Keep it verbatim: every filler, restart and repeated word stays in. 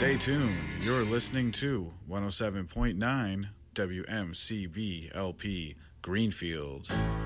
Stay tuned. You're listening to one oh seven point nine W M C B L P Greenfield.